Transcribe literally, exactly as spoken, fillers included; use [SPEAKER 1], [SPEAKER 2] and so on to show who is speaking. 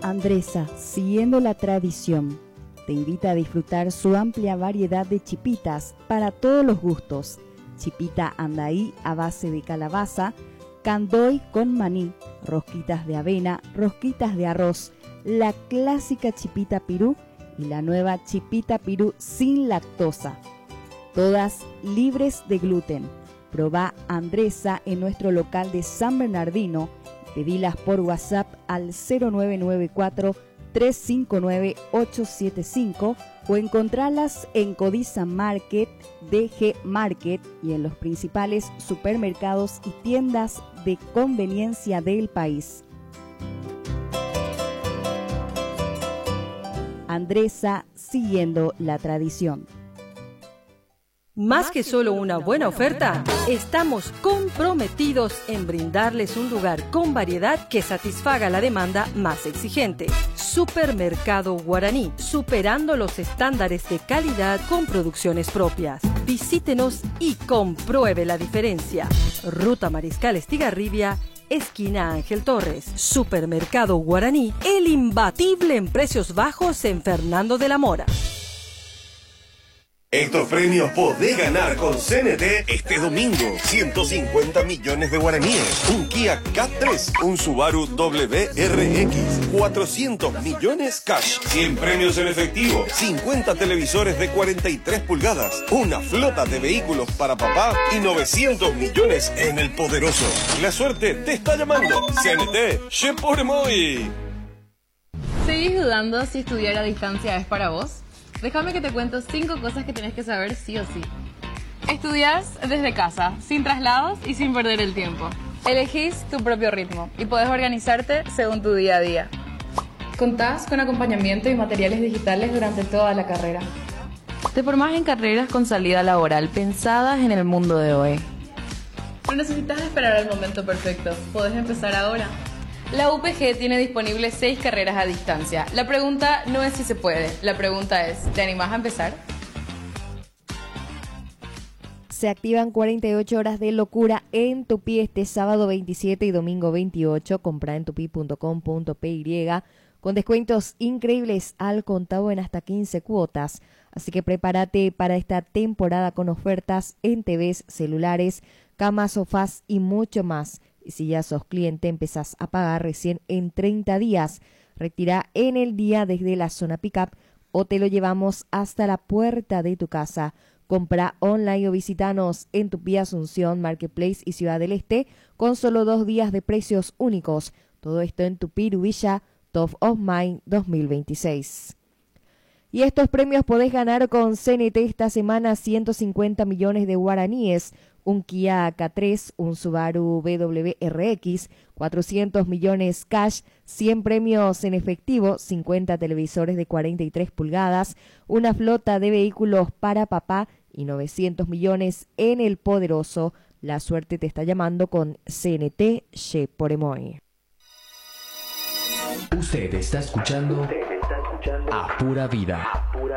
[SPEAKER 1] Andresa, siguiendo la tradición, te invita a disfrutar su amplia variedad de chipitas para todos los gustos. Chipita andaí a base de calabaza, candoy con maní, rosquitas de avena, rosquitas de arroz, la clásica chipita pirú y la nueva chipita pirú sin lactosa. Todas libres de gluten. Probá Andresa en nuestro local de San Bernardino. Pedilas por WhatsApp al cero nueve nueve cuatro, tres cinco nueve, ocho siete cinco o encontralas en Codiza Market, D G Market y en los principales supermercados y tiendas de conveniencia del país. Andresa, siguiendo la tradición.
[SPEAKER 2] Más que solo una buena oferta, estamos comprometidos en brindarles un lugar con variedad que satisfaga la demanda más exigente. Supermercado Guaraní, superando los estándares de calidad con producciones propias. Visítenos y compruebe la diferencia. Ruta Mariscal Estigarribia, esquina Ángel Torres. Supermercado Guaraní, el imbatible en precios bajos en Fernando de la Mora.
[SPEAKER 3] Estos premios podés ganar con C N T este domingo. ciento cincuenta millones de guaraníes, un Kia K tres, un Subaru W R X, cuatrocientos millones cash, cien premios en efectivo, cincuenta televisores de cuarenta y tres pulgadas, una flota de vehículos para papá y novecientos millones en el poderoso. La suerte te está llamando. C N T, che por moi.
[SPEAKER 4] ¿Seguís dudando si estudiar a distancia es para vos? Déjame que te cuento cinco cosas que tenés que saber sí o sí. Estudias desde casa, sin traslados y sin perder el tiempo. Elegís tu propio ritmo y podés organizarte según tu día a día. Contás con acompañamiento y materiales digitales durante toda la carrera. Te formás en carreras con salida laboral pensadas en el mundo de hoy. No necesitas esperar el momento perfecto, podés empezar ahora. La U P G tiene disponibles seis carreras a distancia. La pregunta no es si se puede, la pregunta es, ¿te animás a empezar?
[SPEAKER 1] Se activan cuarenta y ocho horas de locura en Tupi este sábado veintisiete y domingo veintiocho. Compra en tupi punto com punto p y con descuentos increíbles al contado en hasta quince cuotas. Así que prepárate para esta temporada con ofertas en T Vs, celulares, camas, sofás y mucho más. Y si ya sos cliente, empezás a pagar recién en treinta días. Retira en el día desde la zona pickup o te lo llevamos hasta la puerta de tu casa. Compra online o visitanos en Tupi Asunción, Marketplace y Ciudad del Este con solo dos días de precios únicos. Todo esto en Tupi Irubilla, Top of Mind dos mil veintiséis. Y estos premios podés ganar con C N T esta semana: ciento cincuenta millones de guaraníes, un Kia K tres, un Subaru W R X, cuatrocientos millones cash, cien premios en efectivo, cincuenta televisores de cuarenta y tres pulgadas, una flota de vehículos para papá y novecientos millones en el poderoso. La suerte te está llamando con C N T Che por Emoy.
[SPEAKER 5] Usted está escuchando A Pura Vida.